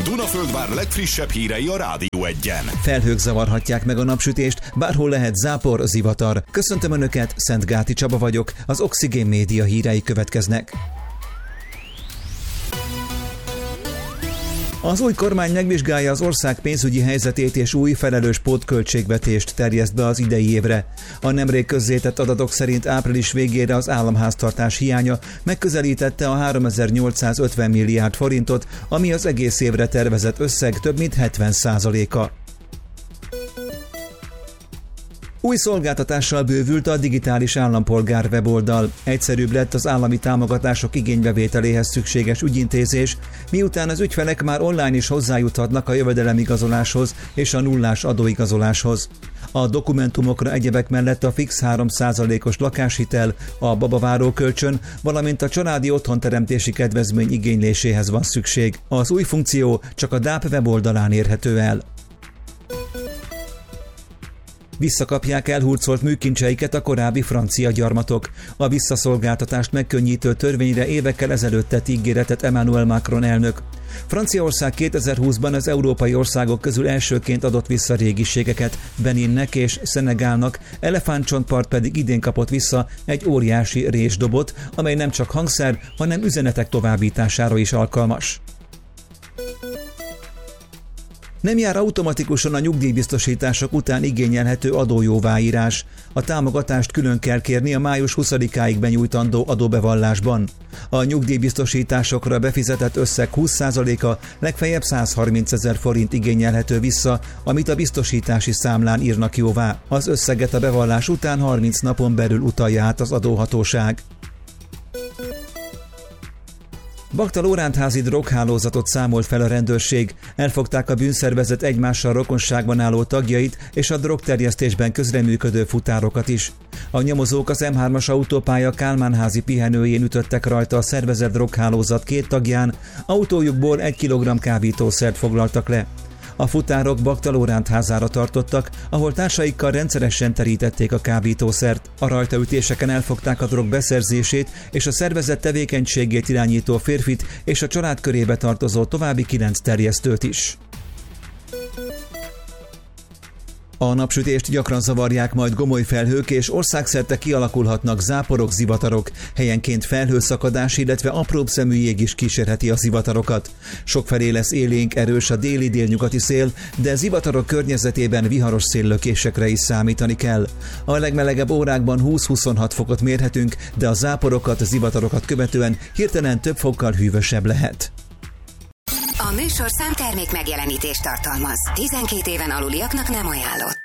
Dunaföldvár legfrissebb hírei a Rádió 1-en. Felhők zavarhatják meg a napsütést, bárhol lehet zápor, zivatar. Köszöntöm Önöket, Szentgáti Csaba vagyok, az Oxigén Média hírei következnek. Az új kormány megvizsgálja az ország pénzügyi helyzetét és új felelős pótköltségvetést terjeszt be az idei évre. A nemrég közzétett adatok szerint április végére az államháztartás hiánya megközelítette a 3850 milliárd forintot, ami az egész évre tervezett összeg több mint 70%-a. Új szolgáltatással bővült a digitális állampolgár weboldal. Egyszerűbb lett az állami támogatások igénybevételéhez szükséges ügyintézés, miután az ügyfelek már online is hozzájuthatnak a jövedelemigazoláshoz és a nullás adóigazoláshoz. A dokumentumokra egyebek mellett a fix 3%-os lakáshitel, a babaváró kölcsön, valamint a családi otthonteremtési kedvezmény igényléséhez van szükség. Az új funkció csak a DÁP weboldalán érhető el. Visszakapják elhurcolt műkincseiket a korábbi francia gyarmatok. A visszaszolgáltatást megkönnyítő törvényre évekkel ezelőtt tett ígéretet Emmanuel Macron elnök. Franciaország 2020-ban az európai országok közül elsőként adott vissza régiségeket, Beninnek és Szenegálnak, Elefántcsontpart pedig idén kapott vissza egy óriási résdobot, amely nem csak hangszer, hanem üzenetek továbbítására is alkalmas. Nem jár automatikusan a nyugdíjbiztosítások után igényelhető adójóváírás. A támogatást külön kell kérni a május 20-áig benyújtandó adóbevallásban. A nyugdíjbiztosításokra befizetett összeg 20%-a legfeljebb 130 000 forint igényelhető vissza, amit a biztosítási számlán írnak jóvá. Az összeget a bevallás után 30 napon belül utalja át az adóhatóság. Bakta-Lórántházi droghálózatot számolt fel a rendőrség. Elfogták a bűnszervezet egymással rokonságban álló tagjait és a drogterjesztésben közreműködő futárokat is. A nyomozók az M3-as autópálya Kálmánházi pihenőjén ütöttek rajta a szervezett droghálózat 2 tagján, autójukból 1 kg kábítószert foglaltak le. A futárok Bakta-Lórántházára tartottak, ahol társaikkal rendszeresen terítették a kábítószert. A rajtaütéseken elfogták a drog beszerzését és a szervezett tevékenységét irányító férfit és a család körébe tartozó további 9 terjesztőt is. A napsütést gyakran zavarják majd gomoly felhők, és országszerte kialakulhatnak záporok, zivatarok. Helyenként felhőszakadás, illetve apróbb szemű jég is kísérheti a zivatarokat. Sokfelé lesz élénk, erős a déli-délnyugati szél, de zivatarok környezetében viharos széllökésekre is számítani kell. A legmelegebb órákban 20-26 fokot mérhetünk, de a záporokat, zivatarokat követően hirtelen több fokkal hűvösebb lehet. A műsorszám termék megjelenítést tartalmaz. 12 éven aluliaknak nem ajánlott.